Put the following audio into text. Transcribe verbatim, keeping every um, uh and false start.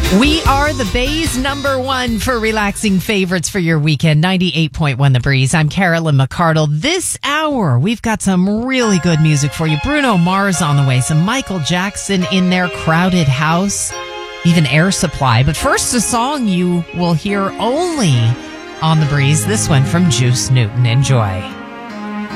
We are the Bay's number one for relaxing favorites for your weekend. ninety-eight point one The Breeze. I'm Carolyn McCardle. This hour, we've got some really good music for you. Bruno Mars on the way. Some Michael Jackson in their Crowded House. Even Air Supply. But first, a song you will hear only on The Breeze. This one from Juice Newton. Enjoy.